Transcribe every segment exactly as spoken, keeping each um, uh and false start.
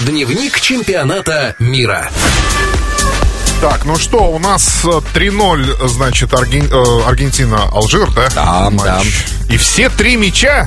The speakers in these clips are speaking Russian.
Дневник чемпионата мира. Так, ну что, у нас три ноль, значит, Арген... Аргентина-Алжир, да? Да, да. И все три мяча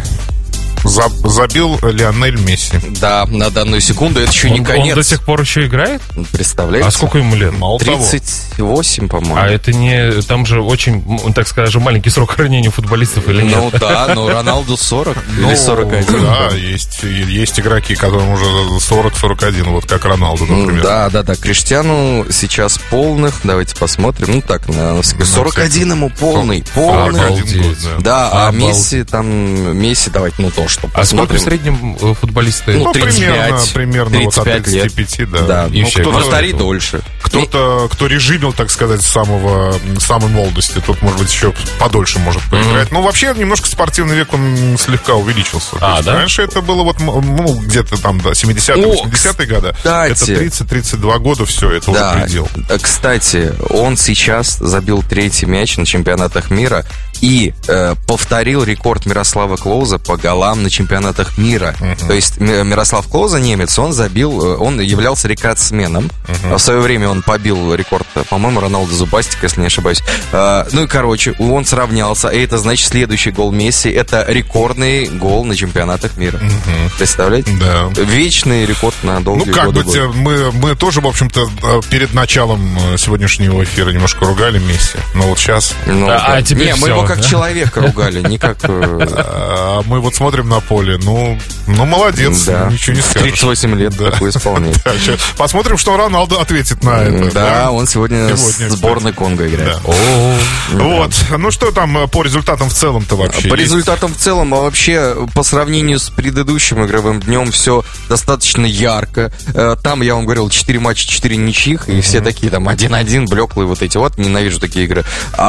забил Лионель Месси. Да, на данную секунду это еще он, не конец. Он до сих пор еще играет? Представляете? А сколько ему лет? Мало тридцать восемь, того. по-моему. А это не... Там же очень, так скажем, маленький срок хранения футболистов или нет? Ну да, но Роналду сорок ну, или сорок один. Да, есть, есть игроки, которым уже сорок сорок один, вот как Роналду, например. Да, да, да. Криштиану сейчас полных, давайте посмотрим. Ну так, на сорок один ему полный. Полный. Обалдеть. Год, да, да а Обалдеть. Месси там... Месси, давайте, ну то, что А сколько посмотрим. в среднем футболисты? Ну, тридцать пять, примерно, примерно вот от тридцати пяти, да. Да, и ну, все. кто-то старит дольше. Кто-то, кто режимил, так сказать, с самого, самой молодости, тут, может быть, еще подольше может поиграть. Mm-hmm. Ну, вообще, немножко спортивный век, он слегка увеличился. А, есть, да? Раньше это было вот, ну, где-то там, да, семидесятые, восьмидесятые годы. Кстати. Это тридцать-тридцать два года, все, это да, уже предел. Кстати, он сейчас забил третий мяч на чемпионатах мира и э, повторил рекорд Мирослава Клоуза по голам на чемпионатах мира. Uh-huh. То есть Мирослав Клоуза, немец, он забил, он являлся рекордсменом. Uh-huh. В свое время он побил рекорд, по-моему, Роналду Зубастика, если не ошибаюсь. Э, ну и, короче, он сравнялся, и это значит следующий гол Месси, это рекордный гол на чемпионатах мира. Uh-huh. Представляете? Да. Вечный рекорд на долгие ну, как годы. бы, мы, мы тоже, в общем-то, перед началом сегодняшнего эфира немножко ругали Месси. Но вот сейчас... Ну, а, а теперь не, все. мы его как человека ругали, не как... А мы вот смотрим на поле, ну, ну молодец, да. Ничего не скажешь. тридцать восемь лет да. такой исполняет. Да, посмотрим, что Роналдо ответит на это. Да, да? он сегодня, сегодня с сборной Конго играет. Да. Вот, ну что там по результатам в целом-то вообще? По есть? результатам в целом, а вообще по сравнению с предыдущим игровым днем все достаточно ярко. Там, я вам говорил, четыре матча, четыре ничьих, и mm-hmm. все такие там один-один, блеклые вот эти вот, ненавижу такие игры.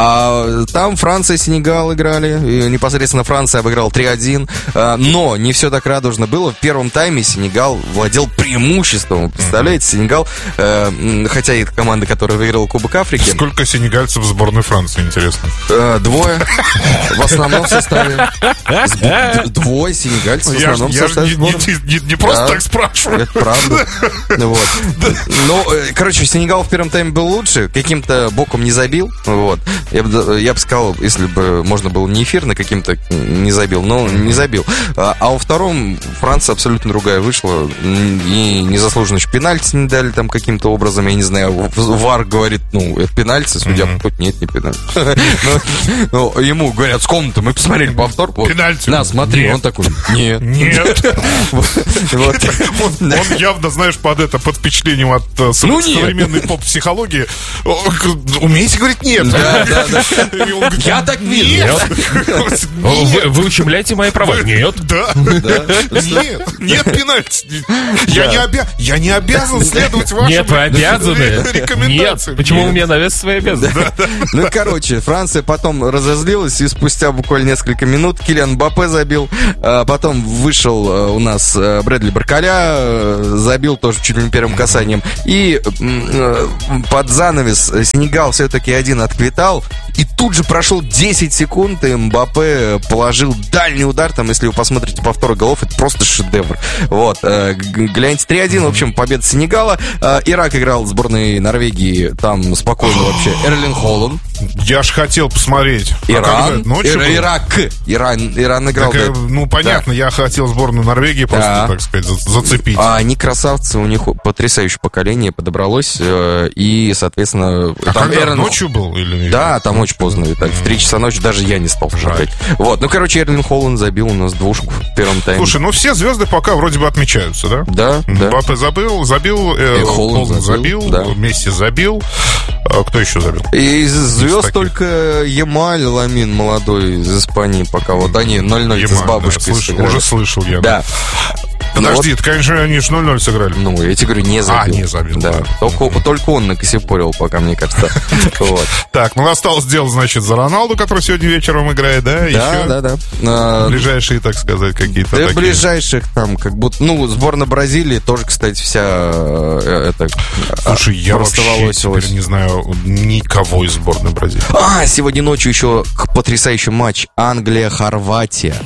А там Франция и Сенегал играли, и непосредственно Франция обыграла три один, но не все так радужно было. В первом тайме Сенегал владел преимуществом, представляете, mm-hmm. Сенегал, хотя и команда, которая выиграла Кубок Африки. Сколько сенегальцев в сборной Франции, интересно? Двое, в основном в составе. Двое сенегальцев в основном в составе сборной. Не просто так спрашиваю. Это правда. Вот. Ну, короче, Сенегал в первом тайме был лучше, каким-то боком не забил. Вот. Я бы, я бы сказал, если бы можно было не эфирно, каким-то не забил, но не забил. А, а во втором Франция абсолютно другая вышла. И незаслуженно еще пенальти не дали там каким-то образом, я не знаю. ВАР говорит, ну, это пенальти, судья mm-hmm. хоть нет, не пенальти. Но ему говорят, с комнаты, мы посмотрели повтор. Пенальти. На, смотри, он такой, нет. Нет. Он явно, знаешь, под это, под впечатлением от современной поп-психологии. Умеете говорить нет? Да, да, да. Я так вижу. Вы ущемляете мои права? Нет. Да. Нет, нет пенальти. Я не обязан следовать вашим Нет, вы обязаны. рекомендациям. Нет, почему у меня навязаны свои обязанности? Ну, короче, Франция потом разозлилась, и спустя буквально несколько минут Килиан Мбаппе забил. Потом вышел у нас Брэдли Баркаля, забил тоже чуть ли не первым касанием. И под занавес Сенегал все-таки один отквитал. И тут же прошел десять секунд, и Мбаппе положил дальний удар. Там, если вы посмотрите повтор голов, это просто шедевр. Вот, гляньте, три один, в общем, победа Сенегала. Ирак играл в сборной Норвегии, там спокойно вообще. Эрлинг Холланд. Я ж хотел посмотреть. Иран, а Ир- Ирак, Иран, Иран играл. Так, да. Ну, понятно, да. Я хотел сборную Норвегии просто, да. так сказать, зацепить. А они красавцы, у них потрясающее поколение подобралось, и, соответственно... А там когда, Эрн... ночью был? Или... Да, там очень поздно, Виталий, в три часа ночи даже я не спал смотреть. Вот, ну, короче, Эрлинг Холланд забил у нас двушку в первом тайме. Слушай, ну все звезды пока вроде бы отмечаются, да? Да, да. Мбаппе забил, забил, э, Холланд забил, забил да. Месси забил. А кто еще забил? Из звезд только Ямаль Ламин, молодой из Испании пока. Вот они ноль-ноль с бабушкой да, слышал, уже слышал я. Да. Подожди, ну, это, конечно, они ж ноль-ноль сыграли. Ну, я тебе говорю, не забил. А, не забил. Да. да. Только, только он накосипорил пока, мне кажется. Вот. Так, ну осталось дело, значит, за Роналду, который сегодня вечером играет, да? Да, Еще да, да. Ближайшие, так сказать, какие-то Да, такие. ближайших там, как будто... Ну, сборная Бразилии тоже, кстати, вся это... Слушай, я вообще теперь не знаю никого из сборной Бразилии. А, сегодня ночью еще потрясающий матч Англия-Хорватия.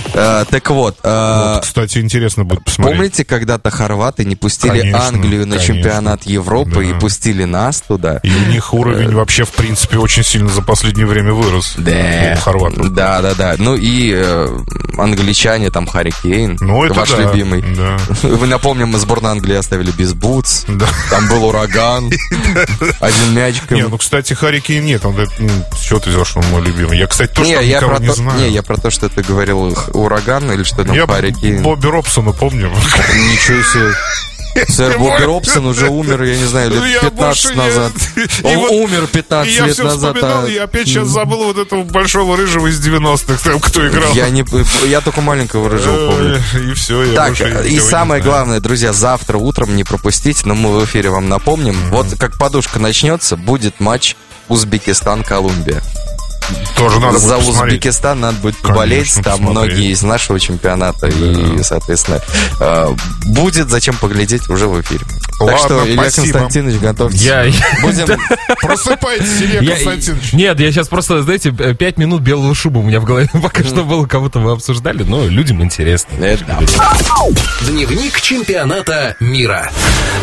Э, так вот, э, Вот, кстати, интересно будет посмотреть. помните, когда-то хорваты не пустили Конечно, Англию на конечно. чемпионат Европы Да. и пустили нас туда? И у них уровень вообще, в принципе, очень сильно за последнее время вырос. Да. У хорватов. Да, да, да. Ну и э, англичане, там Харри Кейн, Ну, это ваш да, любимый. да. Вы напомним, мы сборную Англии оставили без бутс. Да. Там был ураган. Один мячик. Не, ну, кстати, Харри Кейн нет. Он, ну, с чего ты взял, что он мой любимый? Я, кстати, тоже Не, там я никого про не то, знаю. не, я про то, что ты говорил х- ураган или что там Я Харри Кейн. Бобби Робсона помню. Ничего себе. Сэр Бобби Робсон уже умер, я не знаю, лет Я пятнадцать больше не- назад. И Он вот- умер И пятнадцать я лет все назад. вспоминал, а- и опять сейчас забыл вот этого большого рыжего из девяностых, там, кто играл. Я не, я только маленького рыжего помню. Э, И все, я Так, больше никого и не самое знаю. главное, друзья, завтра утром не пропустите, но мы в эфире вам напомним. Вот как подушка начнется, будет матч Узбекистан-Колумбия. Тоже надо За будет посмотреть. Узбекистан надо будет Конечно, поболеть. Там посмотреть. многие из нашего чемпионата. И, соответственно, э, будет зачем поглядеть уже в эфире. Так Ладно, что, Илья спасибо. Константинович, готовьтесь. Я... Будем... Просыпайтесь, Илья Я- Константинович. Нет, я сейчас просто, знаете, пять минут белого шуба у меня в голове пока что было, кого-то мы обсуждали, но людям интересно. Это да. Дневник чемпионата мира.